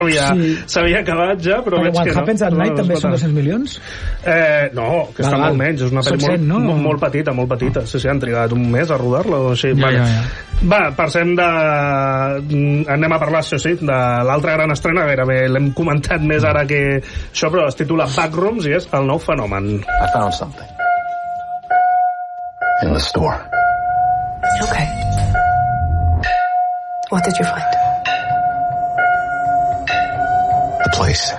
s'havia acabat ja, però veig que no. What Happens at Night també són 200 milions? No, que està molt menys, és una pel·li molt petita. Sí, han trigat un mes a rodar-la o així. Va, passem de... Anem a parlar, això sí, de l'altra gran estrena, gairebé l'hem comentat més ara que això, però es titula Backrooms i és el nou fenomen. I found something in the store. Okay. What did you find? The place.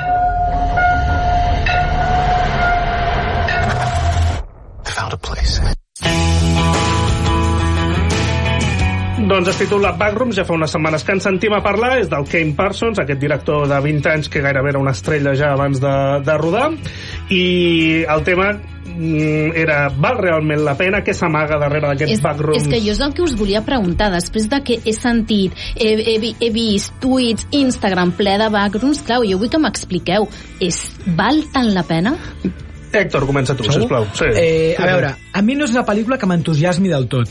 I found a place. Doncs es titula Backrooms, ja fa unes setmanes que ens sentim a parlar, és del Kane Parsons, aquest director de 20 anys que gairebé era una estrella ja abans de rodar, i el tema era, val realment la pena? Què s'amaga darrere d'aquests Backrooms? És que jo és el que us volia preguntar, després de que he sentit, he vist tuits, Instagram ple de Backrooms, clar, jo vull que m'expliqueu, val tant la pena? Héctor, comença tu, sisplau. Sí. A veure, a mi no és una pel·lícula que m'entusiasmi del tot,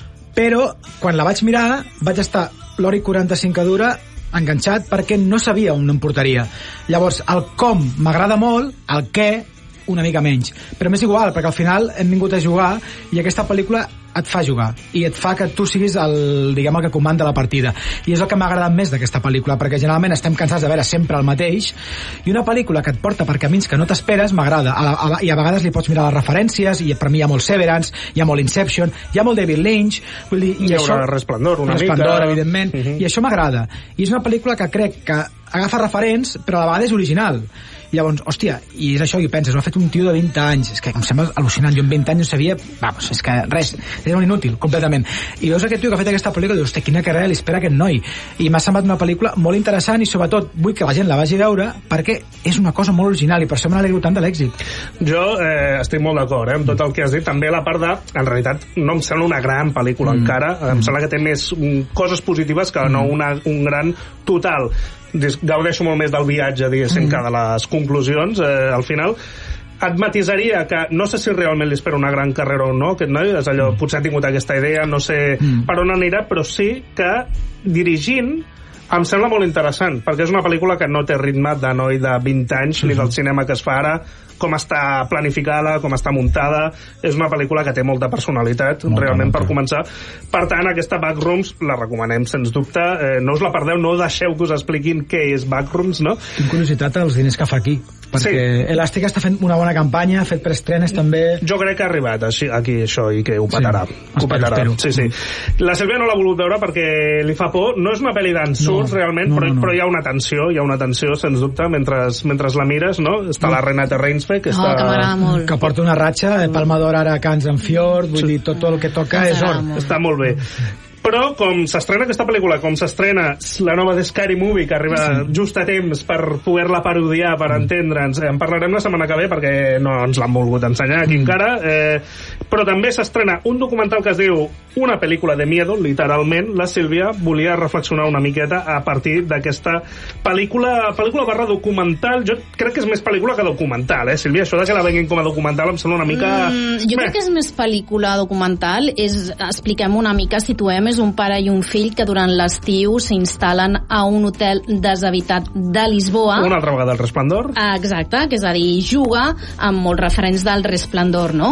però quan la vaig mirar vaig estar l'hora i 45 que dura enganxat perquè no sabia on em portaria. Llavors, el com m'agrada molt, el què una mica menys, però m'és igual perquè al final hem vingut a jugar i aquesta pel·lícula et fa jugar i et fa que tu siguis el que comanda la partida, i és el que m'ha agradat més d'aquesta pel·lícula, perquè generalment estem cansats de veure sempre el mateix, i una pel·lícula que et porta per camins que no t'esperes m'agrada, i a vegades li pots mirar les referències, i per mi hi ha molt Severance, hi ha molt Inception, hi ha molt David Lynch, vull dir, i això, Resplendor una mica, evidentment, i això m'agrada, i és una pel·lícula que crec que agafa referents però a la vegada és original. Llavors, hòstia, i és això, i penses, ho ha fet un tio de 20 anys, és que em sembla al·lucinant, jo en 20 anys no sabia, vamos, és que res, és un inútil, completament. I veus aquest tio que ha fet aquesta pel·lícula i dius, hòstia, quina carrera li espera aquest noi, i m'ha semblat una pel·lícula molt interessant i sobretot vull que la gent la vagi a veure perquè és una cosa molt original i per això me n'alegro tant de l'èxit. Jo estic molt d'acord amb tot el que has dit, també la part de, en realitat no em sembla una gran pel·lícula encara, em sembla que té més coses positives que no un gran total. Gaudeixo molt més del viatge, diguéssim, que de les conclusions, al final. Et matisaria que no sé si realment li espera una gran carrera o no, aquest noi, és allò, potser ha tingut aquesta idea, no sé per on anirà, però sí que dirigint em sembla molt interessant, perquè és una pel·lícula que no té ritme de noi de 20 anys, ni del cinema que es fa ara, com està planificada, com està muntada, és una pel·lícula que té molta personalitat, realment, per començar. Per tant, aquesta Backrooms la recomanem, sens dubte. No us la perdeu, no deixeu que us expliquin què és Backrooms, no? Tinc curiositat els diners que fa aquí, perquè Elàstica està fent una bona campanya, ha fet preestrenes també. Jo crec que ha arribat aquí això i que ho petarà. Espero. Sí. La Sílvia no l'ha volut veure perquè li fa por. No és una pel·li d'ensurts, realment, però hi ha una tensió, sens dubte, mentre la mires, no? Està la Renate Reinsve, que m'agrada molt, que porta una ratxa de Palma d'Or ara a Cannes en Fjord, vull dir, tot el que toca és or. Està molt bé. Però com s'estrena aquesta pel·lícula, com s'estrena la nova The Scary Movie, que arriba just a temps per poder-la parodiar, per entendre'ns, en parlarem la setmana que ve perquè no ens l'han volgut ensenyar aquí encara, però també s'estrena un documental que es diu Una pel·lícula de miedo, literalment. La Sílvia volia reflexionar una miqueta a partir d'aquesta pel·lícula barra documental. Jo crec que és més pel·lícula que documental, Sílvia? Això de que la venguin com a documental em sembla una mica... Jo crec que és més pel·lícula documental. Expliquem una mica, situem, és un pare i un fill que durant l'estiu s'instal·len a un hotel deshabitat de Lisboa. Una altra vegada el Resplendor. Exacte, que és a dir, juga amb molts referents del Resplendor, no?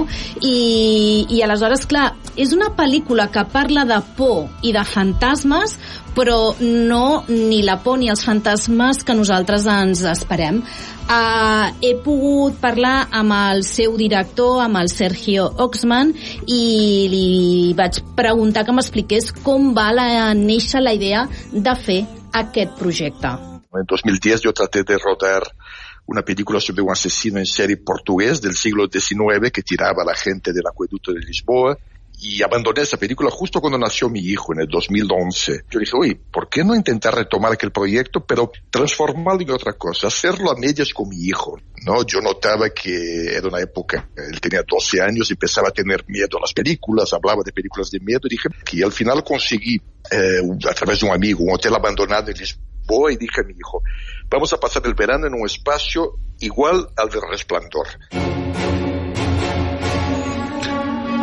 I aleshores, clar, és una pel·lícula que parla de por i de fantasmes, però no ni la por ni els fantasmes que nosaltres ens esperem. He pogut parlar amb el seu director, amb el Sergio Oxman, i li vaig preguntar que m'expliqués com va néixer la idea de fer aquest projecte. En 2010 yo traté de rodar una película sobre un asesino en serie portugués del siglo XIX que tiraba a la gente del acueducto de Lisboa, y abandoné esa película justo cuando nació mi hijo en el 2011. Yo dije, oye, ¿por qué no intentar retomar aquel proyecto, pero transformarlo en otra cosa, hacerlo a medias con mi hijo? No, yo notaba que era una época, él tenía 12 años y empezaba a tener miedo a las películas, hablaba de películas de miedo, y dije que al final conseguí, a través de un amigo, un hotel abandonado en Lisboa, y dije a mi hijo, vamos a pasar el verano en un espacio igual al del Resplandor.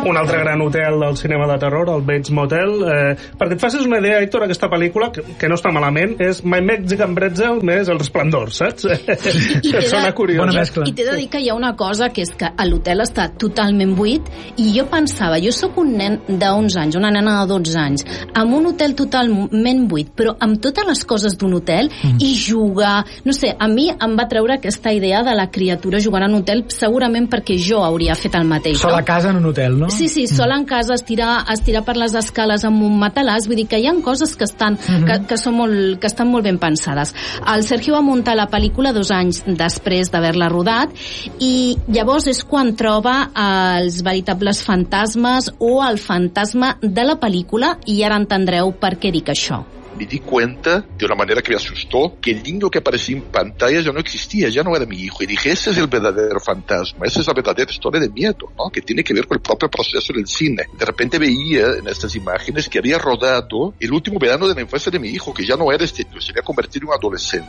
Un altre gran hotel del cinema de terror, el Bates Motel. Perquè et facis una idea, Héctor, aquesta pel·lícula, que no està malament, és My Mexican Pretzel més El Resplendor, saps? Sona curiós. Bona mescla. I t'he de dir que hi ha una cosa, que és que l'hotel està totalment buit, i jo pensava, jo sóc un nen d'11 anys, una nena de 12 anys, amb un hotel totalment buit, però amb totes les coses d'un hotel, i jugar... No sé, a mi em va treure aquesta idea de la criatura jugant en un hotel, segurament perquè jo hauria fet el mateix. Sol a casa en un hotel, no? Sí, sola en casa, estirar per les escales amb un matalàs, vull dir que hi ha coses que estan, que estan molt ben pensades. El Sergio va muntar la pel·lícula 2 anys després d'haver-la rodat, i llavors és quan troba els veritables fantasmes o el fantasma de la pel·lícula, i ara entendreu per què dic això. Me di cuenta de una manera que me asustó que el niño que aparecía en pantalla ya no existía, ya no era mi hijo. Y dije, ese es el verdadero fantasma, esa es la verdadera historia de miedo, ¿no? Que tiene que ver con el propio proceso del cine. De repente veía en estas imágenes que había rodado el último verano de la infancia de mi hijo, que ya no era este niño, se había convertido en un adolescente.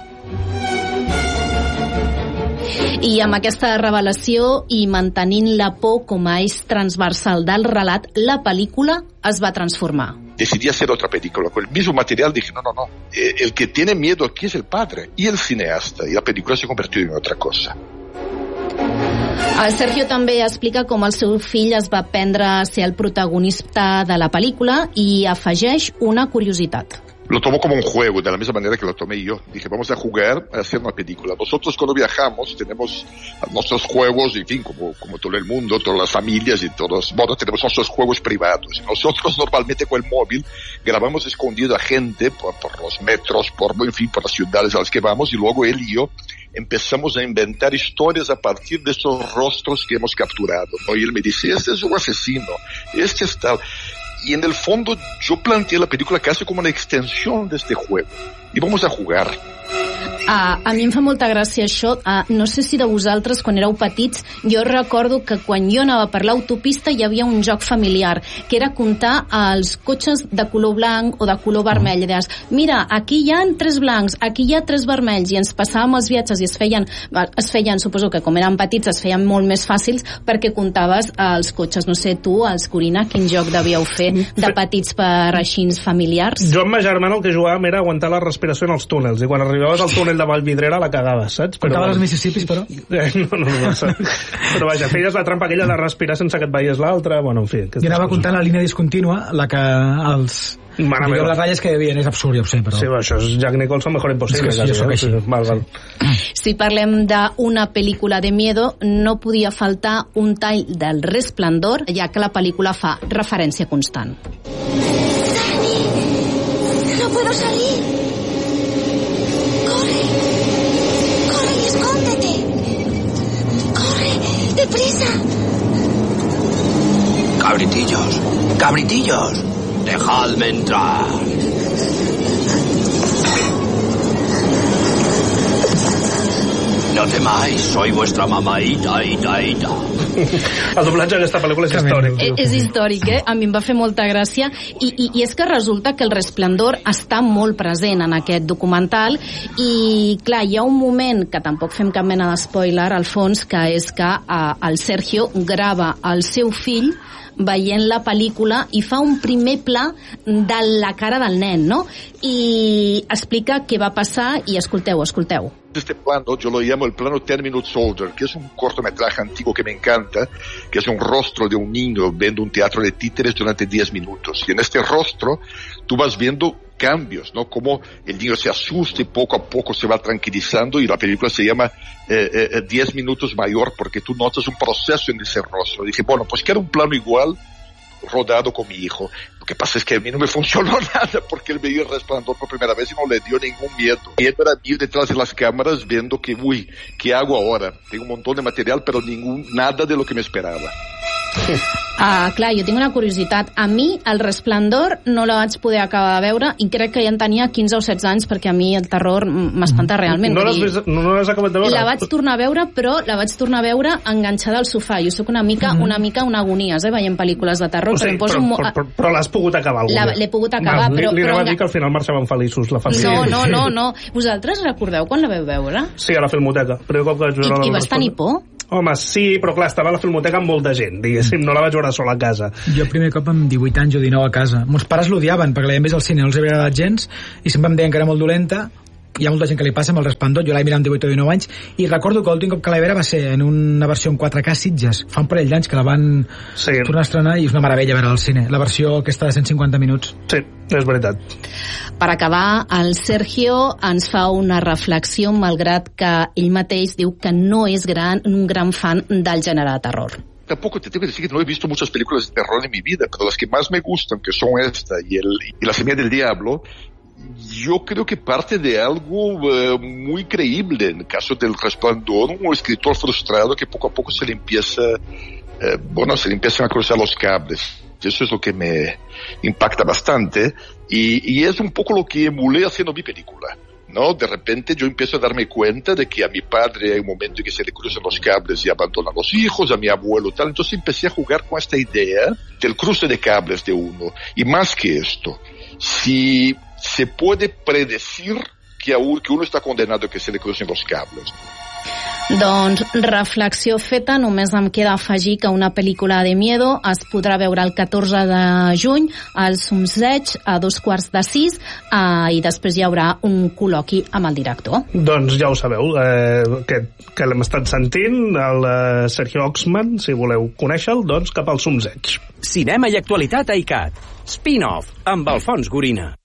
I amb aquesta revelació i mantenint la por com a eix transversal del relat, la pel·lícula es va transformar. Decidí hacer otra película con el mismo material. Dije, no, el que tiene miedo aquí es el padre y el cineasta, y la película se convirtió en otra cosa. El Sergio també explica com el seu fill es va aprendre a ser el protagonista de la pel·lícula, i afegeix una curiositat. Lo tomó como un juego, de la misma manera que lo tomé yo. Dije, vamos a jugar a hacer una película. Nosotros cuando viajamos tenemos nuestros juegos, en fin, como todo el mundo, todas las familias y todos, bueno, tenemos nuestros juegos privados. Nosotros normalmente con el móvil grabamos escondido a gente por los metros, en fin, por las ciudades a las que vamos, y luego él y yo empezamos a inventar historias a partir de esos rostros que hemos capturado, ¿no? Y él me dice, este es un asesino, este es tal. Y en el fondo yo planteé la película casi como una extensión de este juego. Y vamos a jugar. A mi em fa molta gràcia això. No sé si de vosaltres, quan éreu petits, jo recordo que quan jo anava per l'autopista hi havia un joc familiar, que era comptar els cotxes de color blanc o de color vermell. I deies, mira, aquí hi ha 3 blancs, aquí hi ha 3 vermells, i ens passàvem els viatges i es feien, suposo que com eren petits, es feien molt més fàcils perquè comptaves els cotxes. No sé, tu, els Corina, quin joc devíeu fer de petits per així familiars? Jo amb ma germana el que jugàvem era aguantar la respiració en els túnels, i quan arribaves al túnel de Vallvidrera la cagaves, saps? Comptava els Mississippis, però? No sé. Però vaja, feies la trampa aquella de respirar sense que et veiés l'altre, bueno, en fi. Jo anava comptant la línia discontínua, la que els... les ratlles que hi havia, és absurd, ja ho sé, però... Sí, això és Jack Nicholson mejor impossible. És que jo sóc així. Val. Si parlem d'una pel·lícula de miedo, no podia faltar un tall del Resplendor, ja que la pel·lícula fa referència constant. Dani, no puedo salir. Corre y escóndete. Corre, deprisa. Cabritillos, dejadme entrar. No temáis, soy vuestra mamá, Ita. El doblatge d'aquesta pel·lícula és històric. És històric, A mi em va fer molta gràcia, i és que resulta que el Resplendor està molt present en aquest documental, i clar, hi ha un moment que tampoc fem cap mena d'espoiler al fons, que és que el Sergio grava el seu fill veient la pel·lícula i fa un primer pla de la cara del nen, no? I explica què va passar, i escolteu. Este plano yo lo llamo el plano Terminus Soldier, que es un cortometraje antiguo que me encanta, que es un rostro de un niño viendo un teatro de títeres durante 10 minutos. Y en este rostro tú vas viendo cambios, ¿no? Como el niño se asusta y poco a poco se va tranquilizando, y la película se llama 10 minutos mayor, porque tú notas un proceso en ese rostro. Y dije, bueno, pues quiero un plano igual rodado con mi hijo. Lo que pasa es que a mí no me funcionó nada, porque él veía El Resplandor por primera vez y no le dio ningún miedo. Y él era mío detrás de las cámaras viendo que, ¿qué hago ahora? Tengo un montón de material, pero nada de lo que me esperaba. Clar, jo tinc una curiositat. A mi El Resplendor no la vaig poder acabar de veure, i crec que ja en tenia 15 o 16 anys, perquè a mi el terror m'espanta realment. No l'has acabat de veure? La vaig tornar a veure, però la vaig tornar a veure enganxada al sofà. Jo sóc una mica una agonies, veient pel·lícules de terror. O sigui, però l'has pogut acabar alguna? L'he pogut acabar, però... Li anava a dir que al final marxaven feliços la família. No. Vosaltres recordeu quan la vau veure? Sí, a la Filmoteca. I vas tenir por? Home, sí, però clar, estava a la filmoteca amb molta gent, diguéssim, no la vaig veure sola a casa. Jo el primer cop amb 18 anys o 19 a casa. Mons pares l'odiaven perquè l'havien vist al cine, no els havia agradat gens, i sempre em deien que era molt dolenta. Hi ha molta gent que li passa amb el Resplendor, jo l'he mirat amb 18 o 19 anys, i recordo que l'últim cop que la veure va ser en una versió en 4K a Sitges, fa un parell d'anys que la van tornar a estrenar, i és una meravella veure al cine, la versió aquesta de 150 minuts. Sí, és veritat. Per acabar, el Sergio ens fa una reflexió, malgrat que ell mateix diu que no és un gran fan del gènere de terror. Tampoco te tengo que decir que no he visto muchas películas de terror en mi vida, pero las que más me gustan, que son esta y La Semilla del Diablo, yo creo que parte de algo muy creíble. En el caso del Resplandor, un escritor frustrado que poco a poco se le empiezan a cruzar los cables. Eso es lo que me impacta bastante y es un poco lo que emulé haciendo mi película, ¿no? De repente yo empiezo a darme cuenta de que a mi padre hay un momento en que se le cruzan los cables y abandona a los hijos, a mi abuelo tal. Entonces empecé a jugar con esta idea del cruce de cables de uno. Y más que esto, si se puede predecir que uno está condenado a que se le crucen los cables. Doncs reflexió feta, només em queda afegir que una pel·lícula de miedo es podrà veure el 14 de juny al Sumseig a 5:45 i després hi haurà un col·loqui amb el director. Doncs ja ho sabeu, que l'hem estat sentint, el Sergio Oxman, si voleu conèixer-lo, doncs cap al Sumseig. Cinema i actualitat a ICAT. Spin-off amb Alfons Gorina.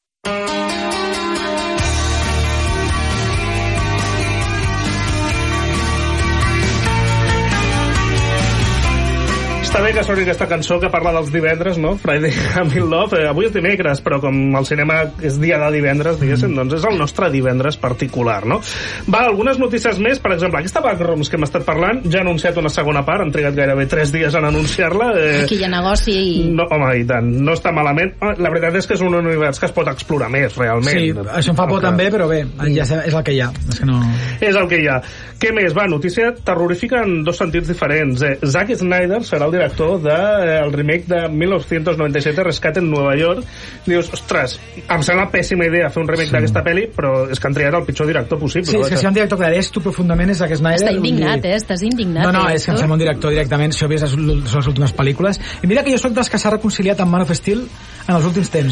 Està bé que soni aquesta cançó que parla dels divendres, no? Friday I'm in Love. Avui és dimecres, però com el cinema és dia de divendres, diguéssim, doncs és el nostre divendres particular, no? Va, algunes notícies més. Per exemple, aquesta Backrooms que hem estat parlant ja ha anunciat una segona part, han trigat gairebé 3 dies en anunciar-la. Aquí hi ha negoci. No, home, i tant, no està malament. La veritat és que és un univers que es pot explorar més, realment. Sí, això em fa por també, però bé, ja és el que hi ha. És que no... És el que hi ha. Què més? Va, notícia terrorífica en dos sentits diferents. Zack Snyder serà el director del remake de 1997 Rescate en Nova York. Dius, ostres, em sembla pèssima idea fer un remake d'aquesta pel·li, però és que han triat el pitjor director possible. Sí, és que si hi ha un director que detesto profundament és Zack Snyder. Està indignat, estàs indignat. No, és que em sembla un director directament, si ho vist les últimes pel·lícules. I mira que jo soc dels que s'ha reconciliat amb Man of Steel en els últims temps,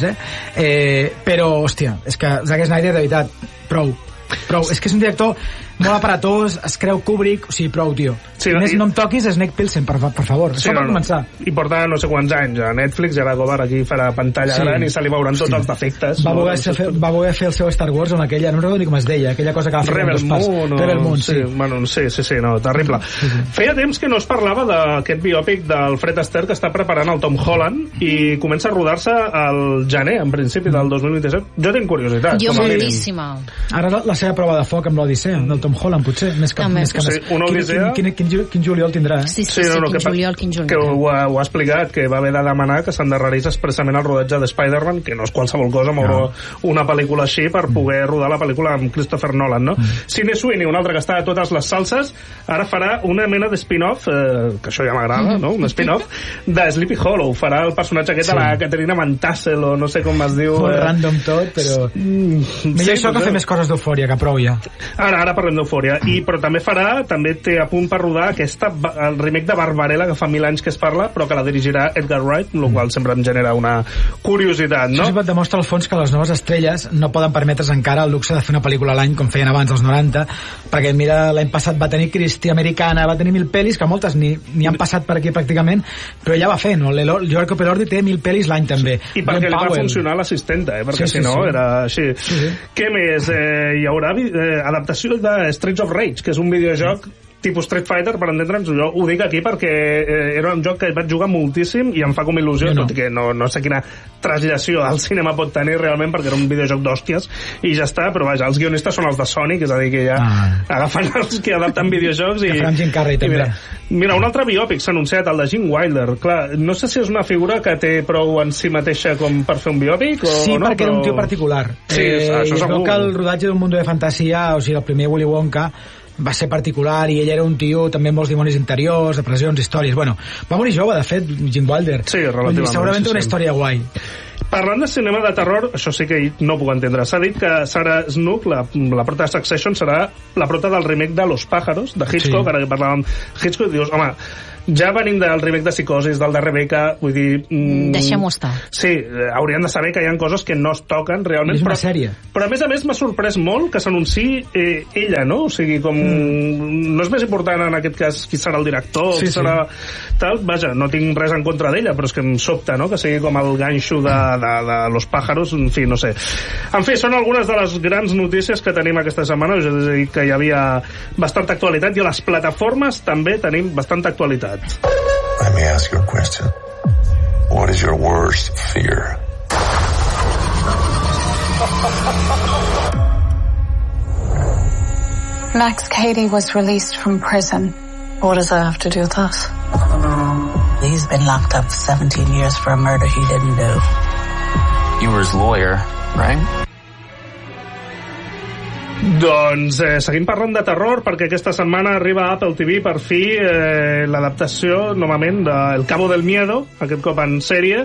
però, hòstia, és que Zack Snyder, de veritat, prou. És que és un director molt aparatós, es creu Kubrick, o sigui, prou, tio. Sí, no em toquis Snake Pilsen, per favor. Sí, per començar. I porta no sé quants anys a Netflix, i ara Govar aquí farà pantalla gran i se li veuran tots els defectes. Va voler fer el seu Star Wars on aquella, no recordo ni com es deia, aquella cosa que va fer Rebel Moon, sí. Bueno, sí, no, terrible. Feia temps que no es parlava d'aquest biòpic del Fred Astaire que està preparant el Tom Holland i comença a rodar-se al gener, en principi, del 2027. Jo tinc curiositat. Jo moltíssima. Ara la seva prova de foc amb l'Odissea, del Tom Holland, potser, més que més. Una Odissea... Quin juliol tindrà, Sí, quin juliol. Que ho ha explicat, que va haver de demanar que s'endarrerís expressament el rodatge de Spider-Man, que no és qualsevol cosa moure una pel·lícula així per poder rodar la pel·lícula amb Christopher Nolan, no? Sidney Sweeney, un altre que està a totes les salses, ara farà una mena de spin-off, que això ja m'agrada, no? Un spin-off de Sleepy Hollow. Farà el personatge aquest de la Caterina Mantassel, o no sé com es diu. Molt random tot, però... Millor això que fer més coses d'Eufòria, que prou ja. Ara parlem d'Eufòria. Però també té a punt per rodar el remake de Barbarella, que fa 1000 anys que es parla, però que la dirigirà Edgar Wright, el qual sempre em genera una curiositat, no? Això demostra al fons que les noves estrelles no poden permetre's encara el luxe de fer una pel·lícula a l'any com feien abans, als 90, perquè mira, l'any passat va tenir Christie Americana, va tenir 1000 pel·lis, que moltes ni han passat per aquí pràcticament, però ella va fer, no? Giorgio Pelordi té 1000 pel·lis l'any també. I perquè li va funcionar l'assistenta, perquè si no era així. Què més? Hi haurà adaptació de Streets of Rage, que és un videojoc tipus Street Fighter, per entendre'ns. Jo ho dic aquí perquè era un joc que vaig jugar moltíssim i em fa com il·lusió, tot i que no sé quina translació al cinema pot tenir realment, perquè era un videojoc d'hòsties i ja està, però vaja, els guionistes són els de Sony, que és a dir, que ja agafen els que adapten videojocs i... Jim Carrey també. Mira, un altre biòpic s'ha anunciat, el de Gene Wilder. Clar, no sé si és una figura que té prou en si mateixa com per fer un biòpic o sí, no, perquè era un tio particular. Sí, això segur. Que el rodatge d'un mundo de fantasia, o sigui, el primer Willy Wonka, va ser particular i ell era un tio també amb molts dimonis interiors, depressions, històries. Bueno, va morir jove, de fet, Gene Wilder. Sí, relativament. Segurament una història guai. Parlant de cinema de terror, això sí que no puc entendre. S'ha dit que Sarah Snook, la prota de Succession, serà la prota del remake de Los pájaros, de Hitchcock, sí. Ara que parlàvem Hitchcock, dius, home, ja venim del remake de Psicosis, del de Rebecca, vull dir... Deixem-ho estar. Sí, haurien de saber que hi ha coses que no es toquen realment. És una sèrie. Però a més m'ha sorprès molt que s'anunciï ella, no? O sigui, com... No és més important en aquest cas qui serà el director, qui serà... Tal. Vaja, no tinc res en contra d'ella, però és que em sobta, no?, que sigui com el ganxo de Los pájaros, en fi, no sé. En fi, són algunes de les grans notícies que tenim aquesta setmana, és a dir, que hi havia bastanta actualitat, i a les plataformes també tenim bastanta actualitat. Let me ask you a question. What is your worst fear? Max Cady was released from prison. What does that have to do with us? He's been locked up 17 years for a murder he didn't do. You were his lawyer, right? Doncs seguim parlant de terror, perquè aquesta setmana arriba a Apple TV per fi l'adaptació novament de El Cabo del Miedo, aquest cop en sèrie,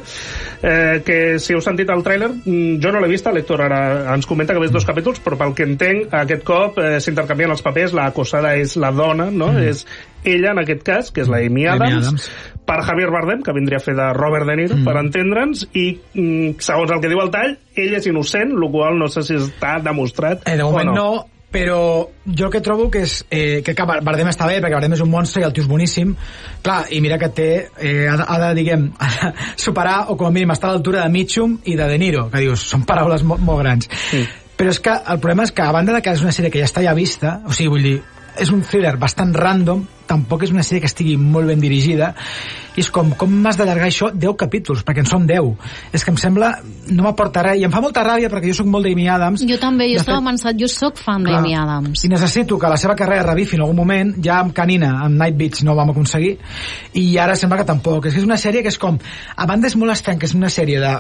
que si heu sentit el tràiler, jo no l'he vist, l'Héctor ara ens comenta que veus 2 capítols, però pel que entenc aquest cop s'intercanvien els papers, la acosada és la dona, no? És ella en aquest cas, que és la Amy Adams, per Javier Bardem, que vindria a fer de Robert De Niro, per entendre'ns, i segons el que diu el tall, ell és innocent, el qual no sé si està demostrat de moment o no. Però jo el que trobo que és que Bardem està bé, perquè Bardem és un monstre i el tio és boníssim, clar, i mira que té ha de, diguem, superar o com a mínim estar a l'altura de Mitchum i de Niro, que dius, són paraules molt grans. Però és que el problema és que a banda de que és una sèrie que ja està ja vista, o sigui, vull dir, és un thriller bastant random, tampoc és una sèrie que estigui molt ben dirigida, i és com m'has d'allargar això 10 capítols, perquè en són 10. És que em sembla, no m'aporta res, i em fa molta ràbia perquè jo soc molt d'Amy Adams. Jo també, jo estava pensant, jo soc fan d'Amy Adams. I necessito que la seva carrera revifi en algun moment, ja amb Canina, amb Night Beach no ho vam aconseguir, i ara sembla que tampoc. És una sèrie que és com, a banda és molt estrany, que és una sèrie de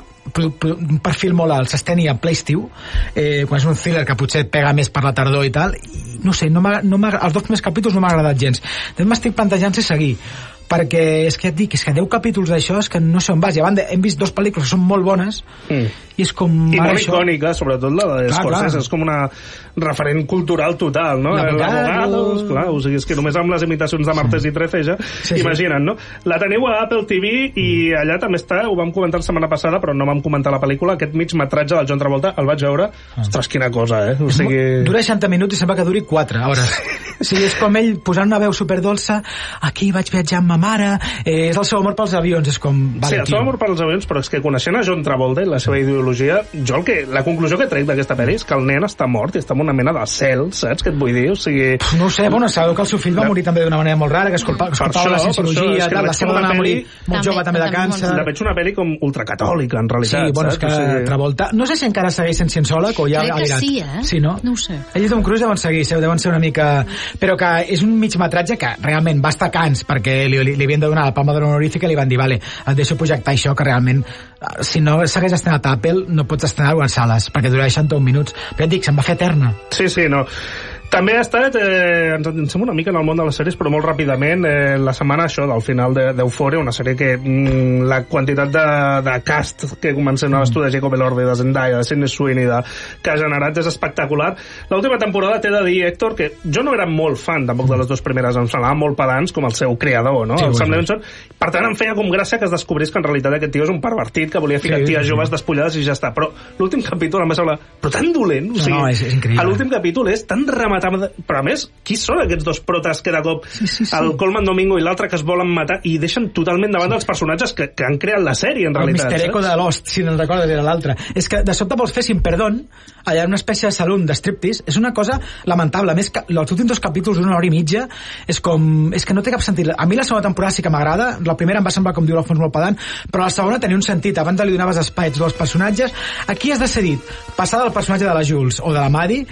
un perfil molt alt, s'esteni en ple estiu, quan és un thriller que potser et pega més per la tardor i tal, i no sé, els 2 primers capítols no m'ha agradat gens. Després m'estic plantejant si seguir, perquè és que ja et dic, és que 10 capítols d'això és que no sé on vas, i a banda hem vist 2 pel·lícules que són molt bones i és com... I molt icònica, sobretot la de Scorsese, és com una referent cultural total, no? L'Abogados, clar, o sigui, és que només amb les imitacions de Martés i Trece ja imaginen, no? La teniu a Apple TV i allà també està, ho vam comentar la setmana passada, però no vam comentar la pel·lícula, aquest mig metratge del John Travolta, el vaig veure, ostres, quina cosa, o sigui... Dura 60 minuts i sembla que duri 4 hores. O sigui, és com ell posant una veu superdolça, aquí vaig viatjar amb ma mare, és el seu amor pels avions, és com... Sí, el seu amor pels avions, però és que coneixent a John Travolta i la seva ideologia, la conclusió que trec d'aquesta pel·li és que el nen està mort i està en una mena de cel, saps què et vull dir? O sigui... No ho sé, bueno, sabeu que el seu fill va morir també d'una manera molt rara, que es culpava la cienciologia, la seva dona va morir molt jove també de càncer. La veig una pel·li com ultracatòlica, en realitat. Sí, bueno, és que Travolta... No sé si encara segueix sent ciençòleg o ja ha virat. Crec que sí, Sí, no? No ho sé. Ells d'un Cruise deuen seguir, deuen ser una mica... Però que és un migmetratge que realment va estar cans, perquè li havien de donar la palma d'or honorífica i li van dir, vale, et deixo projectar això, que realment, si no s'hagués estrenat a Apple, no pots estrenar-ho en sales, perquè dura 61 minuts. Però et dic, se'm va fer eterna. Sí, no. També ha estat, ens encem una mica en el món de les sèries, però molt ràpidament, la setmana això del final d'Euphoria, una sèrie que la quantitat de cast que comencem a estudar, de Jacob Elordi, de Zendaya, de Sydney Sweeney, que ha generat, és espectacular. L'última temporada t'he de dir, Héctor, que jo no era molt fan tampoc de les 2 primeres, em semblaven molt pedants com el seu creador, no? El Sam Levinson. Per tant, em feia com gràcia que es descobrís que en realitat aquest tio és un pervertit, que volia ficar ties joves despullades i ja està. Però l'últim capítol em va semblar però tan dolent, o sigui, és increïble. A l'últim capítol és tan rematat, però a més, qui són aquests 2 protes que de cop el Colman Domingo i l'altre que es volen matar i deixen totalment davant dels personatges que han creat la sèrie en realitat. El Mr. Echo de Lost, si no el recordes, era l'altre. És que de sobte vols fer Sin Perdón, allà una espècie de salón de striptease, és una cosa lamentable. A més, els últims 2 capítols d'una hora i mitja és que no té cap sentit. A mi la segona temporada sí que m'agrada, la primera em va semblar, com diu l'Alfons, molt pedant, però la segona tenia un sentit, abans li donaves espai als 2 personatges. Aquí has decidit passar del personatge de la Jules o de la Maddie,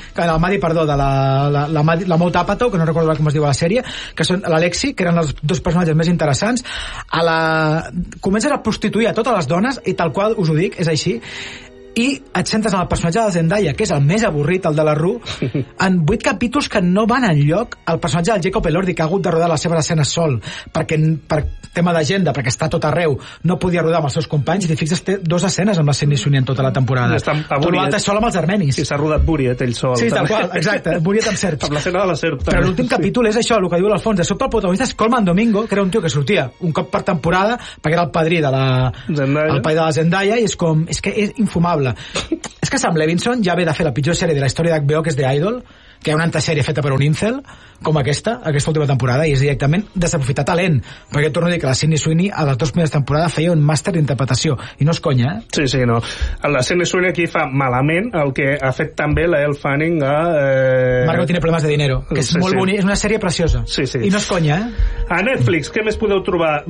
de la Maud Apatow, que no recordo com es diu a la sèrie, que són l'Alexi, que eren els 2 personatges més interessants, comences a prostituir a totes les dones, i tal qual us ho dic, és així, i et centres en el personatge de Zendaya, que és el més avorrit, el de la Rue, en 8 capítols que no van enlloc. El personatge del Jacob Elordi, que ha hagut de rodar les seves escenes sol, perquè per tema d'agenda, perquè està tot arreu, no podia rodar amb els seus companys, i fixes, té 2 escenes amb la Sydney Sweeney en tota la temporada. Tot l'altre és sol amb els armenis. I s'ha rodat Buriet, ell sol. Sí, tal qual, exacte, Buriet amb serps. Amb l'escena de la serp. Però l'últim capítol és això, el que diu l'Alfons. De sobte el protagonista és Colman Domingo, que era un tio que sortia un cop per temporada, perquè era el padrí de el pai de la Zendaya, i és com... És que és infumable. És que Sam Levinson ja ve de fer la pitjor sèrie de la història d'HBO, que és The Idol, que hi ha una antisèrie feta per un incel, com aquesta última temporada, i és directament desaprofitar talent, perquè torno a dir que la Sydney Sweeney a les 2 primeres temporades feia un màster d'interpretació, i no és conya, Sí, no. La Sydney Sweeney aquí fa malament el que ha fet també la Elle Fanning a... Margot tiene problemes de dinero, que és molt bonic, és una sèrie preciosa, i no és conya, A Netflix, què més podeu trobar?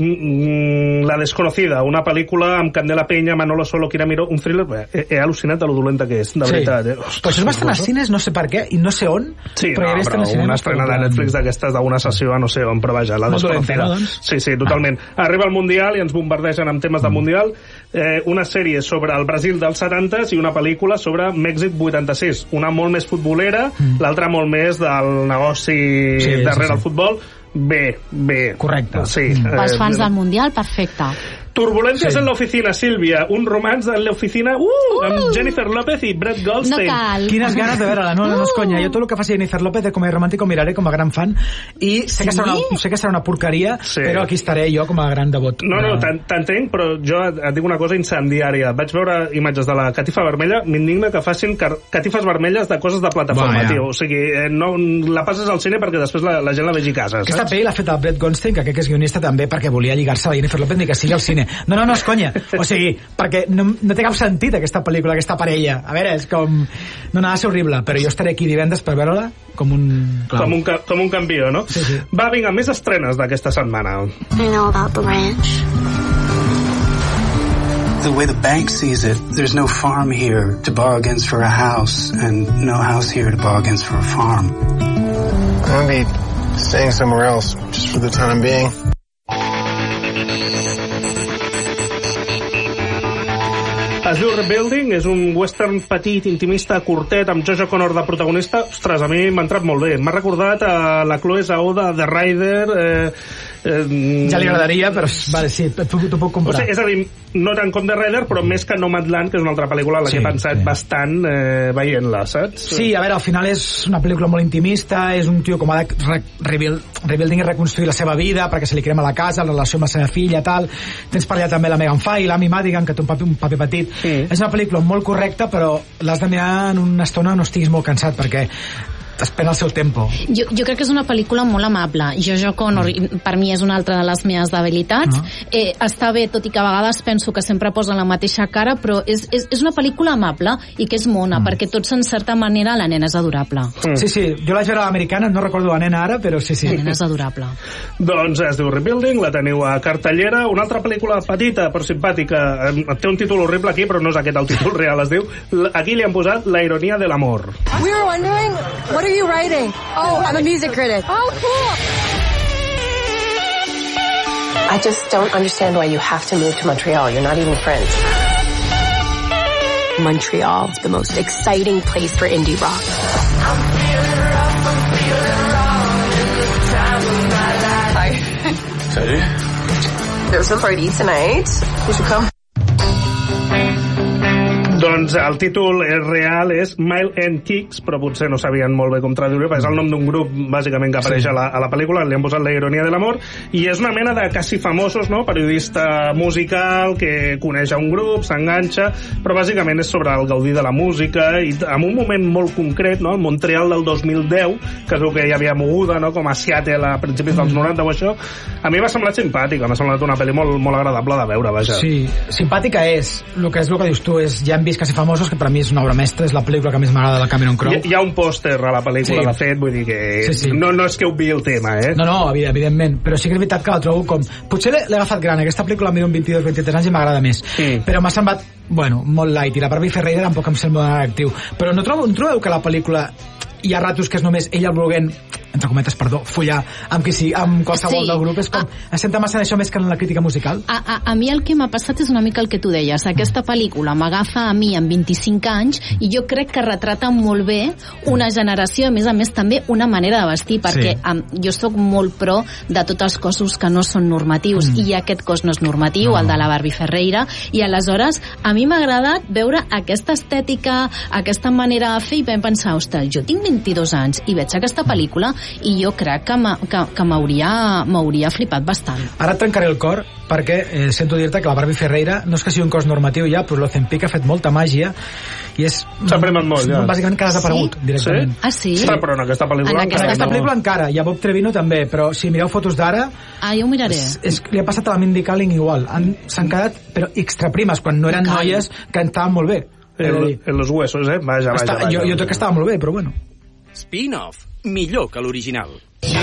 La Desconocida, una pel·lícula amb Candela Peña, Manolo Solo, Quira Miró, un thriller, he al·lucinat de lo dolenta que és, de veritat. Però això es va estar als cines, no sé per què, i no sé on, però una estrena de Netflix d'aquestes d'una sessió a no sé on, però vaja, La Desconocida. Sí, totalment. Arriba el Mundial i ens bombardegen amb temes del Mundial, una sèrie sobre el Brasil dels 70s i una pel·lícula sobre Mèxic 86, una molt més futbolera, l'altra molt més del negoci darrere el futbol. Bé. Correcte. Els fans del Mundial, perfecte. Turbulencias en la oficina, Sílvia. Un romans en la oficina amb Jennifer López i Brett Goldstein. No cal. Quines ganes de veure-la, no és conya. Jo tot el que faci Jennifer López de comèdia romàntica ho miraré com a gran fan, i sé que serà una porqueria, però aquí estaré jo com a gran devot. No, t'entenc, però jo et dic una cosa incendiària. Vaig veure imatges de la catifa vermella, m'indigna que facin catifes vermelles de coses de plataforma, tio. O sigui, no la passes al cine perquè després la gent la vegi a casa. Aquesta pel·li l'ha fet el Brett Goldstein, que crec que és guionista també, perquè volia lligar-se a la Jennifer López ni que sigui al cine. No, és conya. O sigui, perquè no té cap sentit aquesta pel·lícula, aquesta parella. A veure, és com... No, ha de ser horrible, però jo estaré aquí divendres per veure-la com un... Com un campió, no? Sí. Va, vinga, més estrenes d'aquesta setmana. I know about the ranch. The way the bank sees it, there's no farm here to borrow against for a house, and no house here to borrow against for a farm. I'll be staying somewhere else, just for the time being. Es diu Rebuilding, és un western petit, intimista, curtet, amb Josh O'Connor de protagonista. Ostres, a mi m'ha entrat molt bé. M'ha recordat a la Chloe Zhao de Rider. Ja li agradaria, però vale, sí, t'ho puc comprar. O sigui, és a dir, no tant com The Rider, però més que Nomadland, que és una altra pel·lícula a la que he pensat bastant veient-la, saps? Sí, a veure, al final és una pel·lícula molt intimista, és un tio com ha de rebuilding i reconstruir la seva vida perquè se li crema la casa, la relació amb la seva filla, tal. Tens per allà també la Megan Fox, l'Amy Madigan, que té un paper petit. És una pel·lícula molt correcta, però l'has de mirar en una estona on no estiguis molt cansat, perquè t'espera el seu tempo. Jo crec que és una pel·lícula molt amable. Josh O'Connor, per mi, és una altra de les meves debilitats. Està bé, tot i que a vegades penso que sempre posa la mateixa cara, però és una pel·lícula amable i que és mona, perquè tots, en certa manera, la nena és adorable. Sí, jo la vaig veure a l'americana, no recordo la nena ara, però sí. La nena és adorable. Doncs es diu Rebuilding, la teniu a cartellera. Una altra pel·lícula petita, però simpàtica. Té un títol horrible aquí, però no és aquest el títol real. Es diu, aquí li han posat La ironia de l'amor. We were wondering, what are you writing? Oh, I'm a music critic. Oh, cool. I just don't understand why you have to move to Montreal. You're not even friends. Montreal, the most exciting place for indie rock. Hi. Salut. There's a party tonight. You should come. Doncs el títol real és Mile End Kicks, però potser no sabien molt bé com traduir-ho, perquè és el nom d'un grup bàsicament que apareix a la pel·lícula, li han posat La ironia de l'amor, i és una mena de quasi famosos, no? Periodista musical que coneix a un grup, s'enganxa, però bàsicament és sobre el gaudir de la música, i en un moment molt concret, no? El Montreal del 2010, que es veu que hi havia moguda, no? Com a Seattle a principis dels 90 o això, a mi m'ha semblat simpàtica, m'ha semblat una pel·li molt agradable de veure, vaja. Sí, simpàtica és, el que dius tu és, ja hem vist Quasi famosos, que per a mi és una obra mestra, és la pel·lícula que més m'agrada de la Cameron Crowe. Hi ha un pòster a la pel·lícula, de fet, vull dir que no és que obvi el tema, No, evidentment, però sí que és veritat que la trobo com... Potser l'he agafat gran, aquesta pel·lícula miro amb 22-23 anys i m'agrada més, però m'ha semblat, molt light, i la Barbie Ferreira tampoc em sembla molt atractiu, però no trobeu que la pel·lícula hi ha ratos que és només ella volent entre cometes, perdó, follar amb qualsevol del grup, és com es senta massa en això més que en la crítica musical. A mi el que m'ha passat és una mica el que tu deies. Aquesta pel·lícula m'agafa a mi amb 25 anys i jo crec que retrata molt bé una generació, a més també una manera de vestir, perquè jo sóc molt pro de tots els cossos que no són normatius, i aquest cos no és normatiu, el de la Barbie Ferreira, i aleshores a mi m'ha agradat veure aquesta estètica, aquesta manera de fer, i vam pensar, ostres, jo tinc 22 anys i veig aquesta pel·lícula i jo crec que m'hauria flipat bastant. Ara et trencaré el cor perquè sento dir-te que la Barbie Ferreira no és que sigui un cos normatiu ja, però l'Ozempic ha fet molta màgia i és... S'ha premat molt, ja. Bàsicament que ha desaparegut directament. Ah, sí? Sí, però en aquesta pel·lícula encara, i a Bob Trevino també, però si mireu fotos d'ara... Ja ho miraré. Li ha passat a la Mindy Kaling igual. S'han quedat, però extraprimes, quan no eren noies que estaven molt bé. En los huesos, Vaja. Jo crec que estava molt bé, però bueno. Spin-off, millor que l'original.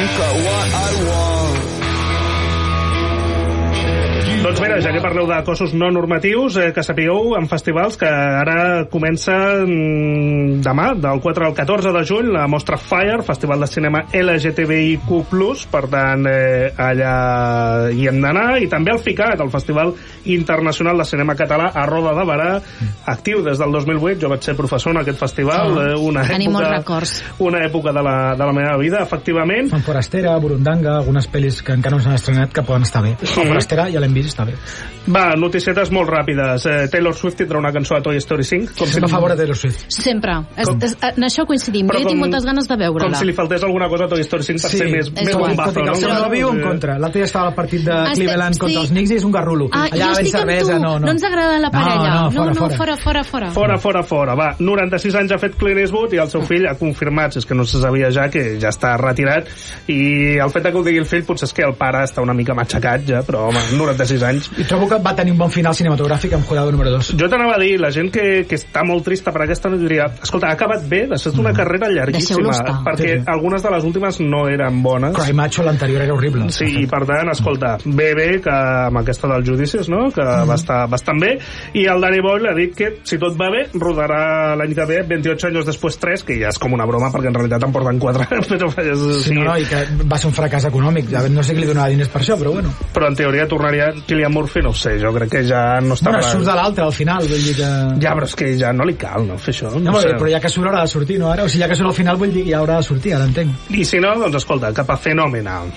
Doncs mira, ja que parleu de cossos no normatius, que sapigueu en festivals que ara comença demà, del 4 al 14 de juny, la mostra Fire, festival de cinema LGTBIQ+, per tant, allà hi hem d'anar, i també el FICAT, el Festival Internacional de Cinema Català a Roda de Barà, actiu des del 2008, jo vaig ser professor en aquest festival, tenim molts records. Una època de la meva vida, efectivament. Fan Forastera, Burundanga, algunes pel·lis que encara no s'han estrenat que poden estar bé. Forastera ja l'hem vist, està bé. Va, noticietes molt ràpides. Taylor Swift tindrà una cançó a Toy Story 5. Sempre a favor de Taylor Swift. Sempre. En això coincidim. Jo tinc moltes ganes de veure-la. Com si li faltés alguna cosa a Toy Story 5 per ser més bombazo, no? El seu nòvio en contra. L'altre dia estava al partit de Cleveland contra els Knicks i és un garrulo. Allà ben cervesa, no ens agrada la parella. Fora. Va, 96 anys ha fet Clint Eastwood i el seu fill ha confirmat, és que no se sabia ja, que ja està retirat, i el fet que ho digui el fill potser és que el pare està una mica matxacat ja, però home, 96 anys. I trobo que va tenir un bon final cinematogràfic amb Jurado número 2. Jo t'anava a dir, la gent que està molt trista per aquesta no diria, escolta, ha acabat bé, després d'una carrera llarguíssima, perquè algunes de les últimes no eren bones. Cry Macho, l'anterior era horrible. Sí, i per tant, escolta, bé que amb aquesta dels judicis, no?, que va estar bastant bé, i el Danny Boyle ha dit que, si tot va bé, rodarà l'any que ve 28 anys després 3, que ja és com una broma, perquè en realitat en porten 4. I que va ser un fracàs econòmic, no sé qui li donava diners per això, però bueno. Però en teoria tornaria Cillian Murphy, no ho sé, jo crec que ja no està... Bueno, surt de l'altre al final, vull dir que... Ja, però és que ja no li cal, no, fer això. No sé. Però ja que surt haurà de sortir, no, ara? O sigui, ja que surt al final, vull dir que ja haurà de sortir, ara entenc. I si no, doncs escolta, cap a Fenomenal.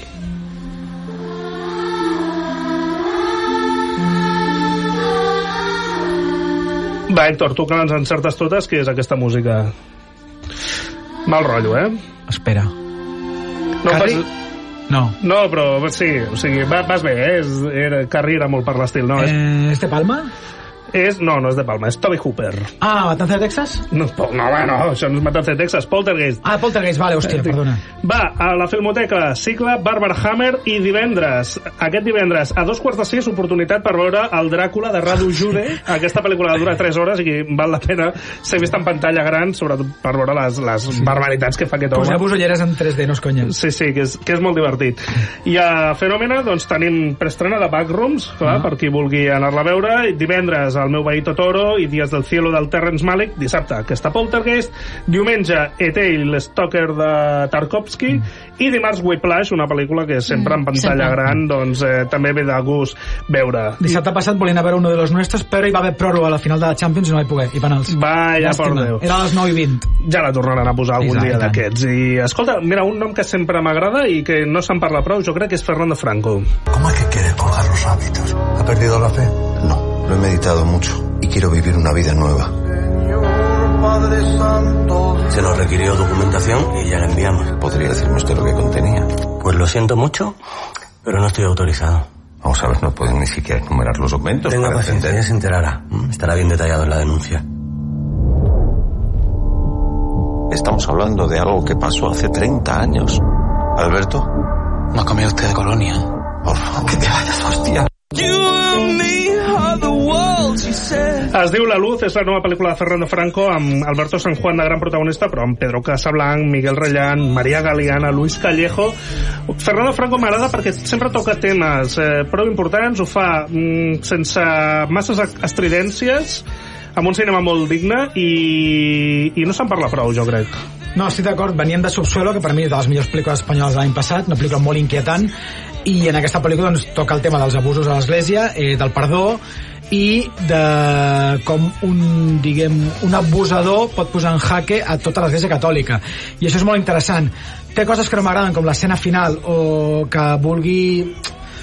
Va, Héctor, tu que ens encertes totes, què és aquesta música? Mal rotllo, Espera. No, No, però sí, o sigui, vas bé, Carrie era molt per l'estil, no? És de Palma? No és de Palma, és Toby Hooper. Matanza de Texas? No, això no és Matanza de Texas, Poltergeist. Poltergeist, vale, hòstia, perdona. Va, a la Filmoteca, cicle Barbara Hammer, i aquest divendres, a 2:45, oportunitat per veure el Dràcula de Radu Jude. Aquesta pel·lícula dura 3 hores i val la pena ser vista en pantalla gran, sobretot per veure les barbaritats que fa aquest home. Poseu-vos ulleres en 3D, no és conya. Sí, que és molt divertit. I a Fenòmena, doncs, tenim preestrena de Backrooms, per qui vulgui anar-la a veure, i divendres El meu veí Totoro i Dies del cielo del Terrence Malick, dissabte aquesta Poltergeist, diumenge E.T. i l'Stalker de Tarkovsky, i dimarts Whiplash, una pel·lícula que sempre en pantalla gran, doncs també ve de gust veure. Dissabte passat volien a veure Uno de los nuestros, però hi va haver pròrroga a la final de la Champions i no vaig poder, i penals. Vaya, por Déu. Era a les 9:20. Ja la tornaran a posar algun dia d'aquests. I escolta, mira, un nom que sempre m'agrada i que no se'n parla prou, jo crec que és Fernando Franco. ¿Cómo es que quiere colgar los hábitos? ¿Ha perdido la fe? No. Lo he meditado mucho y quiero vivir una vida nueva. Se nos requirió documentación y ya la enviamos. ¿Podría decirme usted lo que contenía? Pues lo siento mucho, pero no estoy autorizado. Vamos a ver, no pueden ni siquiera enumerar los documentos. Tenga paciencia, ya se enterará. Estará bien detallado en la denuncia. Estamos hablando de algo que pasó hace 30 años. ¿Alberto? ¿No ha comido usted de colonia? Por favor, que te vayas, hostia. Es diu La Luz, és la nova pel·lícula de Fernando Franco amb Alberto San Juan de gran protagonista, però amb Pedro Casablanc, Miguel Rellán, María Galeana, Luis Callejo. Fernando Franco m'agrada perquè sempre toca temes prou importants, ho fa sense masses estridències, amb un cinema molt digne, i no se'n parla prou, jo crec. No, estic d'acord, veníem de Subsuelo, que per mi és de les millors pel·lícules espanyoles de l'any passat, una pel·lícula molt inquietant, i en aquesta pel·lícula doncs, toca el tema dels abusos a l'Església, del perdó, i de com un abusador pot posar en jaque a tota l'Església catòlica, i això és molt interessant. Té coses que no m'agraden, com l'escena final, o que vulgui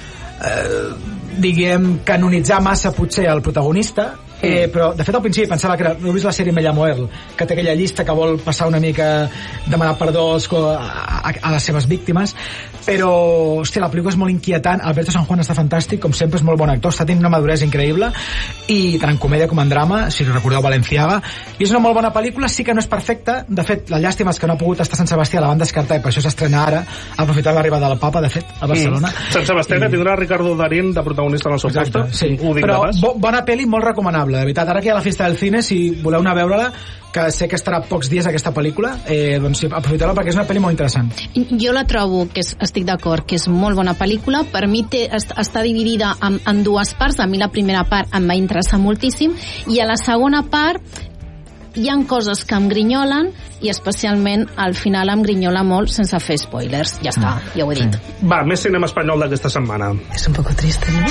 diguem, canonitzar massa potser el protagonista, però de fet al principi pensava que heu vist la sèrie Me llamo Earl, que té aquella llista que vol passar una mica demanar perdó a les seves víctimes, però hòstia, la pel·lícula és molt inquietant. Alberto San Juan està fantàstic, com sempre és molt bon actor, està tenint una maduresa increïble, i tant en comèdia com en drama, si recordeu Valenciaga, i és una molt bona pel·lícula. Sí que no és perfecta, de fet la llàstima és que no ha pogut estar Sant Sebastià, la van descartar i per això s'estrena ara, aprofitant l'arribada del Papa, de fet, a Barcelona. Sant Sebastià, que tindrà Ricardo Darín de protagonista en el seu posta. Sí. Però bona pel·li, molt recomanable, de veritat. Ara que hi ha la Festa del Cine, si voleu anar a veure-la, que sé que estarà pocs dies aquesta pel·lícula, doncs aprofiteu-la perquè és una pel·li molt interessant. Jo la trobo, estic d'acord, que és molt bona pel·lícula. Per mi està dividida en dues parts. A mi la primera part em va interessar moltíssim, i a la segona part hi ha coses que em grinyolen, i especialment al final em grinyola molt, sense fer spoilers. Ja està, ja ho he dit. Va, més cinema espanyol d'aquesta setmana. És un poco triste, ¿no?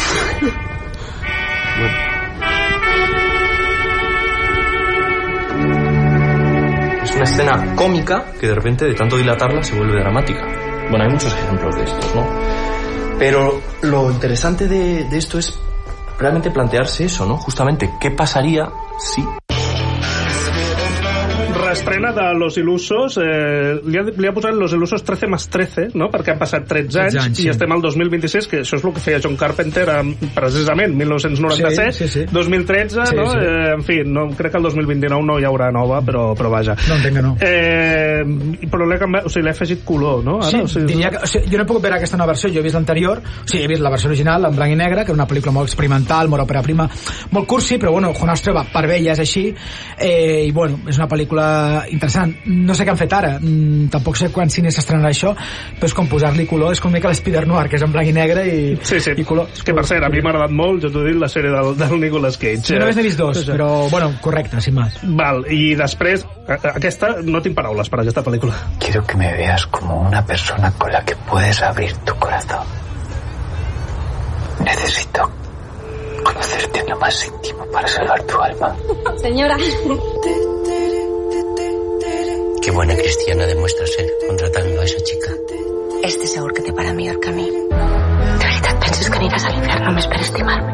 Es una escena cómica que de repente, de tanto dilatarla, se vuelve dramática. Bueno, hay muchos ejemplos de estos, ¿no? Pero lo interesante de esto es realmente plantearse eso, ¿no? Justamente, ¿qué pasaría si... Reestrena de Los Ilusos, li ha posat Los Ilusos 13 más 13, no? Perquè han passat 13 anys, i estem al 2026, que això és el que feia John Carpenter precisament, 1997, sí. 2013, sí, no? Sí. En fi, no, crec que el 2029 no hi haurà nova, però vaja. No entenc que no. Però l'he canviat, o sigui, l'he afegit color, no? Ara, sí, diria que, o sigui, jo no he pogut veure aquesta nova versió, jo he vist l'anterior, o sigui, he vist la versió original, en blanc i negre, que era una pel·lícula molt experimental, molt òpera prima, molt cursi, però bueno, Juan Astreva, per ella és així, i bueno, és una pel·lícula interessant. No sé què han fet ara, tampoc sé quan cine s'estrenarà això, però és com posar-li color, és com mica l'Spider Noir, que és en blanc i negre i color. Que per cert, a mi m'ha agradat molt, jo t'ho he dit, la sèrie del Nicolas Cage. Jo només n'he vist dos, però bueno, correcte, sin más. Val, i després, aquesta, no tinc paraules per aquesta pel·lícula. Quiero que me veas como una persona con la que puedes abrir tu corazón. Necesito conocerte en lo más íntimo para salvar tu alma. Señora. Qué buena cristiana demuestra ser contratando a esa chica. Este segur que té per amiga el camí. De veritat penses que aniràs a l'infern només per estimar-me?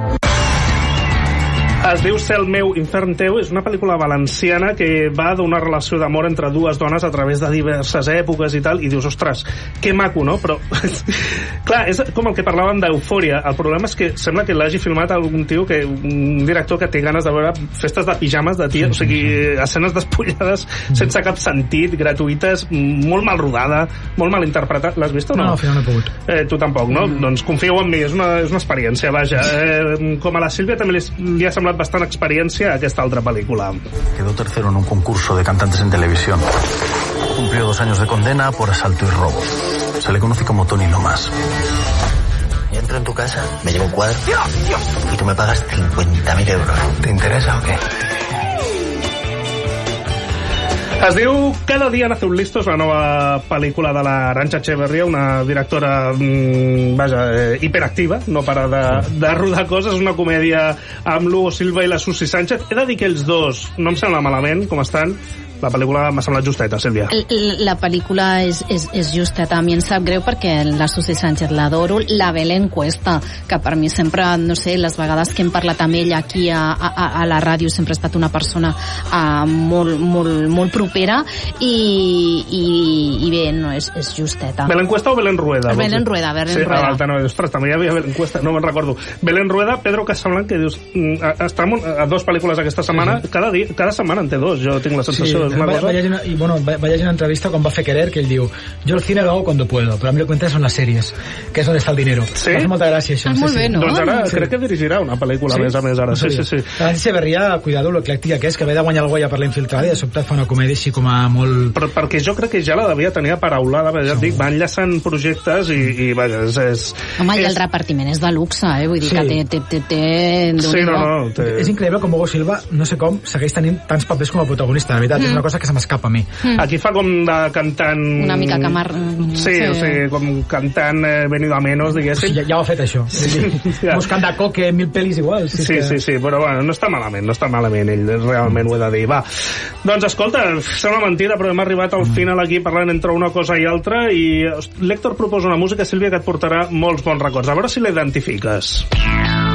Es diu Cel meu, infern teu, és una pel·lícula valenciana que va d'una relació d'amor entre dues dones a través de diverses èpoques i tal, i dius, ostres, que maco, no? Però, clar, és com el que parlàvem d'Eufòria. El problema és que sembla que l'hagi filmat algun tio, un director que té ganes de veure festes de pijames de tia, o sigui, escenes despullades sense cap sentit, gratuïtes, molt mal rodada, molt mal interpretat. L'has vist o no? No, al final no he pogut. Tu tampoc, no? Doncs confio en mi, és una experiència, vaja. Com a la Sílvia també li ha semblat bastant experiència a aquesta altra pel·lícula. Quedó tercero en un concurso de cantantes en televisión. Cumplió 2 años de condena por asalto y robo. Se le conoce como Tony Lomas. Y entro en tu casa, me llevo un cuadro y tú me pagas 50.000 euros. ¿Te interesa o qué? Es diu Cada dia nace un listo, és la nova pel·lícula de la Arantxa Echeverría, una directora hiperactiva, no para de rodar coses. És una comèdia amb Lugo Silva i la Susi Sánchez. He de dir que ells dos no em sembla malament com estan. La pel·lícula m'ha semblat justeta, Sílvia. La pel·lícula és justeta. A mi em sap greu perquè la Susi Sánchez l'adoro. La Belén Cuesta, que per mi sempre, no sé, les vegades que hem parlat amb ella aquí a la ràdio, sempre ha estat una persona molt propera i bé, no, és justeta. Belén Cuesta o Belén Rueda? Belén Rueda. Sí, ostres, també hi havia Belén Cuesta, no me'n recordo. Belén Rueda, Pedro Casablanca, que dius, està a 2 pel·lícules aquesta setmana, cada setmana en té 2, jo tinc la sensació. Va llegir una entrevista quan va fer Querer, que ell diu, yo el cine lo hago cuando puedo, pero a mí lo que cuenta son las series, que es donde está el dinero. Sí? M'ha fet molta gràcia això. Molt bé, no? Doncs ara crec que dirigirà una pel·lícula més a més ara. Sí. L'Arantxa Echeverría, cuidado, lo eclèctica que és, que ve de guanyar el Goya per La infiltrada i de sobte fa una comèdia així com a molt... Però perquè jo crec que ja la devia tenir aparaulada, ja et dic, va enllaçant projectes i vaja, és... Home, i el repartiment és de luxe, vull dir que té... Sí, no. És increïble com Hugo Silva, no sé com, segueix tenint tants papers com a protagonista, de veritat, és una una cosa que se m'escapa a mi. Aquí fa com de cantant... Una mica camar... Sí, o sigui, com cantant venido a menos, diguéssim. Ja ho ha fet, això. Buscant de coque 1000 pel·lis iguals. Sí, però bueno, no està malament, ell realment ho he de dir. Va, doncs escolta, sembla mentida, però hem arribat al final aquí parlant entre una cosa i altra, i l'Héctor proposa una música, Sílvia, que et portarà molts bons records. A veure si l'identifiques.